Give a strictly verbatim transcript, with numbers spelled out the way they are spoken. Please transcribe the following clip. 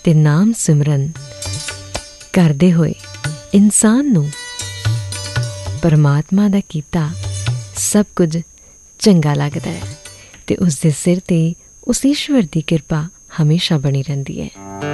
ਤੇ ਨਾਮ ਸਿਮਰਨ ਕਰਦੇ ਹੋਏ ਇਨਸਾਨ ਨੂੰ ਪਰਮਾਤਮਾ ਦਾ ਕੀਤਾ ਸਭ ਕੁਝ ਚੰਗਾ ਲੱਗਦਾ ਹੈ ਤੇ ਉਸ ਦੇ ਸਿਰ 'ਤੇ ਉਸ ਈਸ਼ਵਰ ਦੀ ਕਿਰਪਾ ਹਮੇਸ਼ਾ ਬਣੀ ਰਹਿੰਦੀ ਹੈ।